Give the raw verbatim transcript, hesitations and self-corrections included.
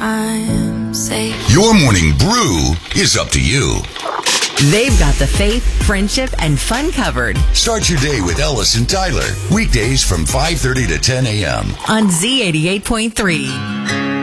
I'm safe. Your morning brew is up to you. They've got the faith, friendship, and fun covered. Start your day with Ellis and Tyler. Weekdays from five thirty to ten a.m. on Z eighty-eight point three.